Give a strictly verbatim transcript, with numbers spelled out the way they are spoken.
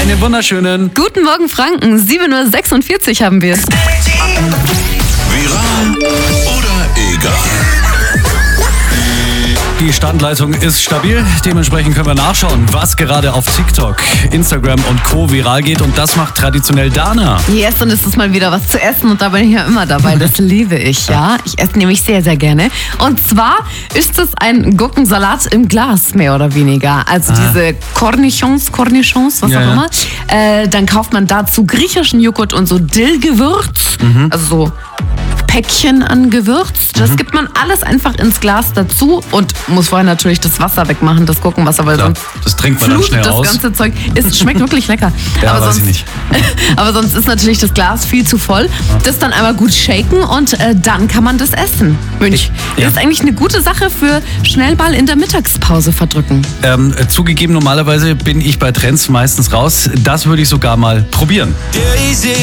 Einen wunderschönen Guten Morgen, Franken. sieben Uhr sechsundvierzig haben wir es. Viral oder egal? Die Standleitung ist stabil, dementsprechend können wir nachschauen, was gerade auf TikTok, Instagram und Co. viral geht, und das macht traditionell Dana. Yes, und es ist mal wieder was zu essen und da bin ich ja immer dabei. Das liebe ich, ja. Ich esse nämlich sehr, sehr gerne. Und zwar ist es ein Gurkensalat im Glas, mehr oder weniger. Also Ah. diese Cornichons, Cornichons, was Ja, auch ja. immer. Äh, dann kauft man dazu griechischen Joghurt und so Dillgewürz. Mhm. Also so Päckchen an Gewürz. Das Mhm. gibt man alles einfach ins Glas dazu und muss vorher natürlich das Wasser wegmachen, das Gurkenwasser, weil Klar, sonst das trinkt man dann flutet schnell das aus. ganze Zeug. Es schmeckt wirklich lecker. Ja, aber weiß sonst, ich nicht. aber sonst ist natürlich das Glas viel zu voll. Das dann einmal gut shaken und äh, dann kann man das essen. Münch. Ja. Ist eigentlich eine gute Sache für schnell mal in der Mittagspause verdrücken. Ähm, zugegeben, normalerweise bin ich bei Trends meistens raus. Das würde ich sogar mal probieren.